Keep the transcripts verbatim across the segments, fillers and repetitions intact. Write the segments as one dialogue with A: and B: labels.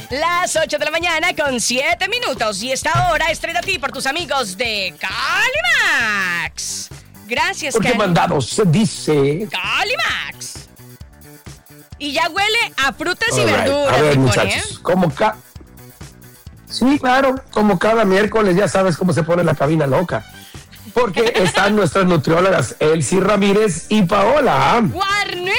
A: Las ocho de la mañana con siete minutos. Y esta hora es traída a ti por tus amigos de Calimax. Gracias,
B: Porque
A: Cali.
B: mandado se dice
A: Calimax. Y ya huele a frutas y
B: All right.
A: verduras.
B: A ver,
A: Pipón,
B: muchachos,
A: ¿eh?
B: como ca... Sí, claro, como cada miércoles ya sabes cómo se pone la cabina loca. Porque están nuestras nutriólogas Elsie Ramírez y Paola.
A: ¡Guarnero!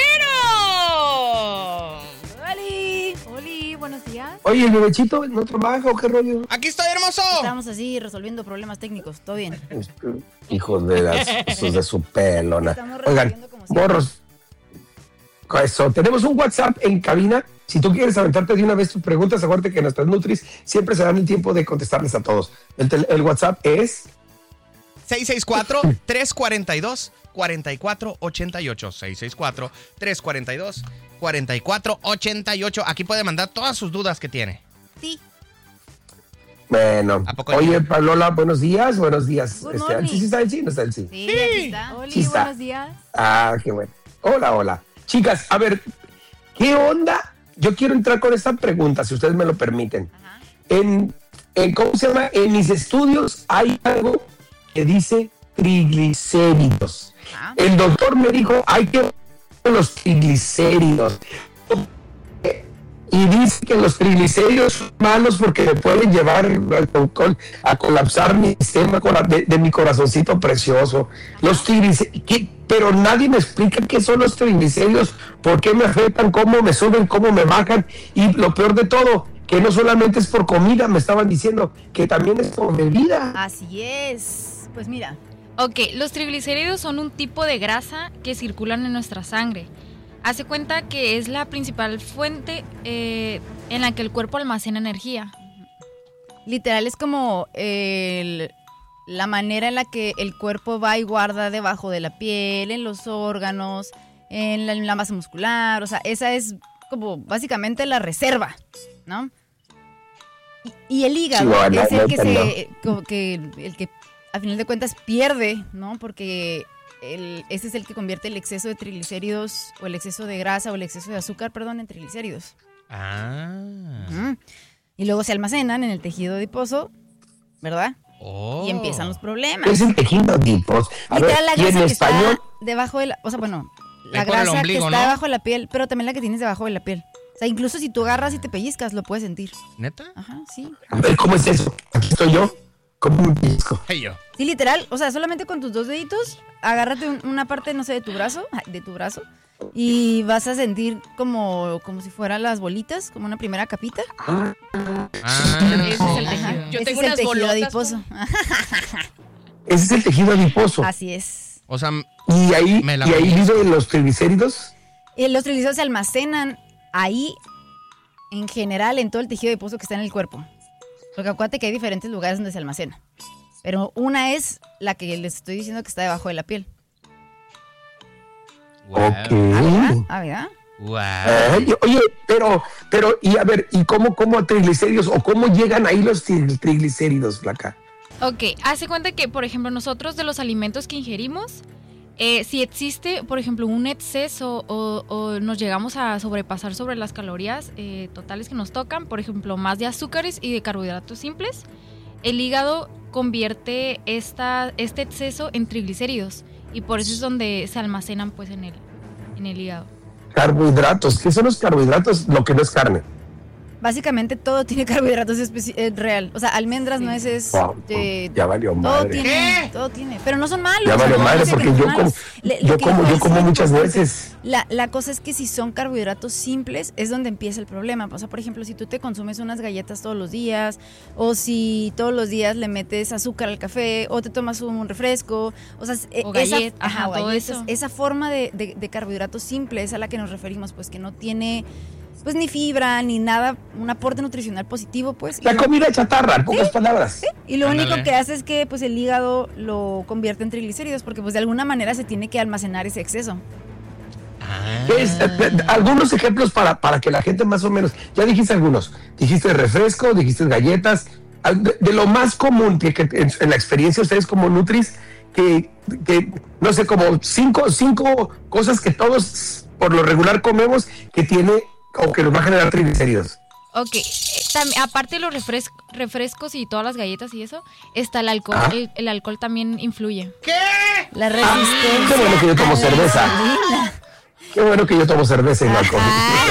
C: ¡Oli! ¡Oli! Buenos días.
B: Oye, el bebechito no trabaja o qué rollo.
D: Aquí estoy, hermoso.
C: Estamos así resolviendo problemas técnicos. ¿Todo bien?
B: Hijos de las, esos de su pelona.
C: Estamos
B: Oigan,
C: resolviendo como siempre.
B: morros. Eso, tenemos un WhatsApp en cabina. Si tú quieres aventarte de una vez tus preguntas, acuérdate que nuestras Nutris siempre se dan el tiempo de contestarles a todos. El, tel- el WhatsApp es
D: seis seis cuatro, tres cuatro dos, cuatro cuatro ocho ocho. seis seis cuatro, tres cuatro dos, cuatro cuatro ocho ocho. Aquí puede mandar todas sus dudas que tiene.
C: Sí.
B: Bueno.
D: ¿A poco
B: Oye,
D: no?
B: Pablola, buenos días, buenos días.
C: Good
B: Este,
C: morning.
B: ¿sí está el sí? ¿No está el sí?
C: Sí, aquí está.
E: Oli,
B: Sí está.
E: buenos días.
B: Ah, qué bueno. Hola, hola. Chicas, a ver, ¿qué onda? Yo quiero entrar con esta pregunta, si ustedes me lo permiten.
C: Ajá.
B: En, en, ¿cómo se llama? En mis estudios hay algo que dice triglicéridos.
C: Ah.
B: El doctor me dijo, hay que ver los triglicéridos. Y dice que los triglicéridos son malos porque me pueden llevar a, a colapsar mi sistema de, de mi corazoncito precioso. Los triglicéridos, ¿qué? Pero nadie me explica qué son los triglicéridos, por qué me afectan, cómo me suben, cómo me bajan. Y lo peor de todo, que no solamente es por comida, me estaban diciendo que también es por bebida.
C: Así es. Pues mira.
E: Ok, los triglicéridos son un tipo de grasa que circulan en nuestra sangre. Hace cuenta que es la principal fuente eh, en la que el cuerpo almacena energía.
C: Literal es como el, la manera en la que el cuerpo va y guarda debajo de la piel, en los órganos, en la, en la masa muscular. O sea, esa es como básicamente la reserva, ¿no? Y, y el hígado
B: Sí, bueno,
C: es el
B: no,
C: que
B: no.
C: se, como que el que a final de cuentas pierde, ¿no? Porque el, ese es el que convierte el exceso de triglicéridos o el exceso de grasa o el exceso de azúcar, perdón, en triglicéridos.
D: Ah.
C: Ujú. Y luego se almacenan en el tejido adiposo, ¿verdad?
D: Oh.
C: Y empiezan los problemas.
B: Es el tejido adiposo. A ver,
C: Literal, la
B: y en
C: grasa que
B: español,
C: está debajo de la... O sea, bueno, la
D: Ahí por el
C: grasa
D: ombligo,
C: que está
D: ¿no?
C: debajo de la piel, pero también la que tienes debajo de la piel. O sea, incluso si tú agarras y te pellizcas, lo puedes sentir.
D: ¿Neta?
C: Ajá, sí.
B: a ver, ¿cómo es eso? Aquí estoy yo, como un disco.
D: Hey, yo.
C: Sí, literal. O sea, solamente con tus dos deditos, agárrate un- una parte, no sé, de tu brazo, ay, de tu brazo, y vas a sentir como, como si fueran las bolitas, como una primera capita.
D: Ah.
E: Ese es el
C: Ajá.
E: tejido.
A: Yo
C: Ese
A: tengo
C: es el
A: unas
C: tejido
A: bolotas,
C: adiposo.
B: Ese es el tejido adiposo.
C: Así es.
D: O sea,
B: Y ahí,
D: Me la
B: y ahí
D: pellizco.
B: viven los triglicéridos.
C: Eh, los triglicéridos se almacenan ahí, en general, en todo el tejido adiposo que está en el cuerpo. Porque acuérdate que hay diferentes lugares donde se almacena. Pero una es la que les estoy diciendo que está debajo de la piel.
D: wow.
B: Ok.
C: Ah, ¿verdad? Ah, ¿verdad?
D: Wow.
B: Ay, oye, pero, pero, y a ver, ¿y cómo, cómo triglicéridos o cómo llegan ahí los tri- triglicéridos, Flaca?
E: Ok, hace cuenta que, por ejemplo, nosotros de los alimentos que ingerimos, eh, si existe, por ejemplo, un exceso o, o nos llegamos a sobrepasar sobre las calorías eh, totales que nos tocan, por ejemplo, más de azúcares y de carbohidratos simples, el hígado convierte esta, este exceso en triglicéridos y por eso es donde se almacenan pues en el, en el hígado.
B: Carbohidratos. ¿Qué son los carbohidratos? Lo que no es carne.
C: Básicamente todo tiene carbohidratos especi- eh, real. O sea, almendras, nueces,
B: Wow,
C: eh,
B: ya valió
C: todo
B: madre.
C: tiene,
D: ¿Qué?
C: todo tiene. Pero no son malos.
B: Ya
C: o sea,
B: valió
C: no
B: madre
C: dice que
B: porque
C: no
B: yo
C: son
B: como,
C: malos. Le- lo
B: yo
C: que
B: como,
C: dijo
B: yo
C: es
B: como
C: muy
B: muchas
C: importante.
B: veces.
C: La, la cosa es que si son carbohidratos simples es donde empieza el problema. O sea, por ejemplo, si tú te consumes unas galletas todos los días o si todos los días le metes azúcar al café o te tomas un refresco, o sea,
E: O
C: esa,
E: gallet- ajá,
C: o
E: todo
C: galletas,
E: eso.
C: esa forma de, de, de carbohidratos simple es a la que nos referimos, pues que no tiene pues ni fibra ni nada, un aporte nutricional positivo, pues.
B: La
C: y lo-
B: comida chatarra, en pocas palabras.
C: y lo
D: Ándale.
C: único que hace es que pues el hígado lo convierte en triglicéridos porque pues de alguna manera se tiene que almacenar ese exceso.
D: Ah.
B: ¿Qué es? Eh, eh, algunos ejemplos para, para que la gente más o menos, ya dijiste algunos, dijiste refresco, dijiste galletas, al- de, de lo más común que, que en, en la experiencia ustedes como Nutris, que, que no sé, como cinco, cinco cosas que todos por lo regular comemos que tiene o que nos va a generar triglicéridos.
E: Ok, eh, Tam- aparte de los refres- refrescos y todas las galletas y eso, está el alcohol.
B: Ah.
E: El, el alcohol también influye.
D: ¿Qué?
C: La resistencia.
B: Qué bueno que yo tomo
C: a la
B: cerveza.
C: insulina.
B: Qué bueno que yo tomo cerveza y no alcohol.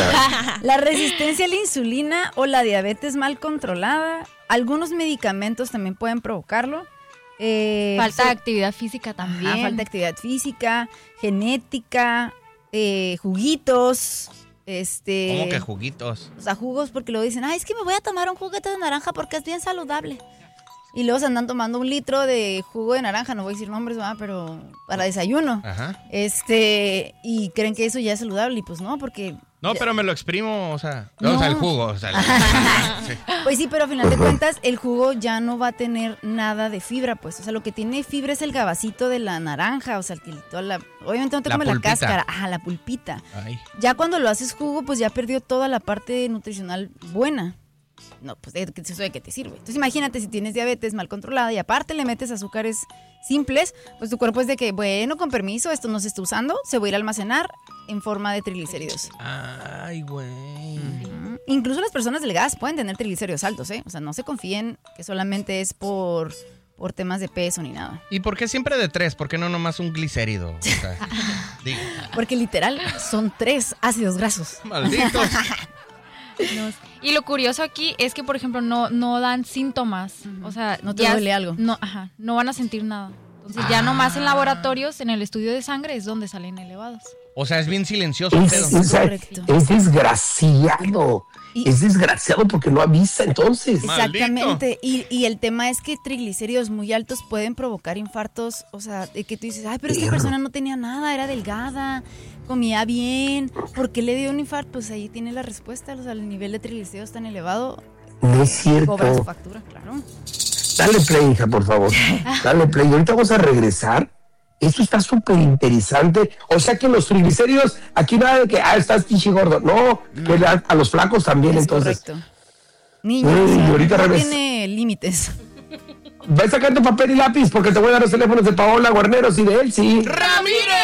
C: La resistencia a la insulina o la diabetes mal controlada. Algunos medicamentos también pueden provocarlo. Eh,
E: Falta de
C: so-
E: actividad física también.
C: Ajá, falta de actividad física, genética, eh, juguitos, este...
D: ¿Cómo que juguitos?
C: O sea, jugos porque luego dicen, ay, es que me voy a tomar un juguete de naranja porque es bien saludable. Y luego se andan tomando un litro de jugo de naranja, no voy a decir nombres, ¿verdad? Pero para desayuno.
D: Ajá.
C: Este, y creen que eso ya es saludable y pues no, porque...
D: No,
C: ya-
D: pero me lo exprimo, o sea,
C: No.
D: o sea, el jugo, o sea, el- sí.
C: Pues sí, pero a final de cuentas el jugo ya no va a tener nada de fibra, pues. O sea, lo que tiene fibra es el gabacito de la naranja, o sea, el que toda la... Obviamente no te
D: La
C: come la
D: pulpita.
C: cáscara, ajá, la pulpita.
D: Ay.
C: Ya cuando lo haces jugo, pues ya perdió toda la parte nutricional buena. No, pues ¿de qué- eso de qué te sirve? Entonces imagínate si tienes diabetes mal controlada y aparte le metes azúcares simples, pues tu cuerpo es de que, bueno, con permiso, esto no se está usando, se va a ir a almacenar en forma de triglicéridos.
D: Ay, güey.
C: Ujú. Incluso las personas delgadas pueden tener triglicéridos altos, ¿eh? O sea, no se confíen que solamente es por, por temas de peso ni nada.
D: ¿Y por qué siempre de tres? ¿Por qué no nomás un glicérido? O sea, digo,
C: Porque literal son tres ácidos grasos.
D: malditos.
E: No, y lo curioso aquí es que, por ejemplo, no, no dan síntomas. O sea,
C: No te
E: ya-
C: duele algo.
E: No, ajá, no van a sentir nada. Entonces, ya nomás en laboratorios, en el estudio de sangre, es donde salen elevados.
D: O sea, es bien silencioso el
B: Es,
D: pedo.
B: o sea,
C: Correcto.
B: es desgraciado.
C: Y-
B: Es desgraciado porque no avisa entonces.
D: Maldito.
C: Exactamente. Y, y el tema es que triglicéridos muy altos pueden provocar infartos. O sea, de que tú dices, ay, pero esta
B: Perro.
C: persona no tenía nada, era delgada, comía bien. ¿Por qué le dio un infarto? Pues ahí tiene la respuesta. O sea, el nivel de triglicéridos tan elevado
B: No es
C: cobra su
B: cierto.
C: factura, claro.
B: Dale play, hija, por favor. Dale play. Ahorita vamos a regresar. Eso está súper interesante. O sea que los triglicéridos, aquí nada de que, ah, estás pinche gordo. No, que le da a los flacos también,
C: Es
B: entonces.
C: correcto. Niño,
B: Uy,
C: o sea,
B: ahorita
C: no
B: regresa.
C: tiene límites.
B: Ve sacando papel y lápiz porque te voy a dar los teléfonos de Paola Guarneros y de él, sí.
D: ¡Ramírez!